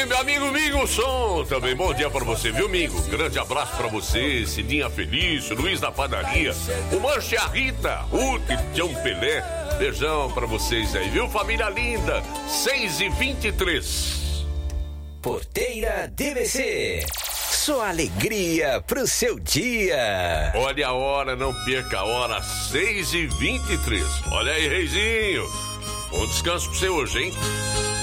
aí, meu amigo Mingo Som, também bom dia pra você, viu, Mingo? Grande abraço pra você, Cidinha Felício, Luiz da Padaria, o Manche, a Rita, Ruth, Tião Pelé. Beijão pra vocês aí, viu, família linda? 6h23. Porteira DBC. Sua alegria pro seu dia. Olha a hora, não perca a hora, 6h23. Olha aí, Reizinho. Bom descanso pra você hoje, hein?